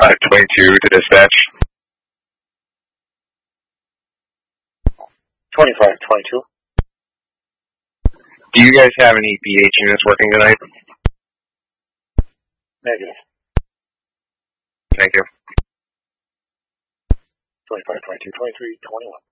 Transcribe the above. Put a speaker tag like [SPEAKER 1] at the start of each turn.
[SPEAKER 1] 2522 to dispatch.
[SPEAKER 2] 2522.
[SPEAKER 1] Do you guys have any BH units working tonight?
[SPEAKER 2] Negative.
[SPEAKER 1] Thank you.
[SPEAKER 2] 2522, 2321.